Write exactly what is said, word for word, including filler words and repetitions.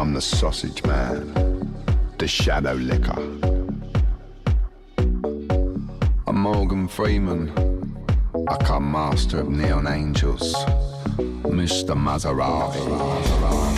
I'm the sausage man, the shadow licker. I'm Morgan Freeman, I come master of neon angels, Mister Maserati.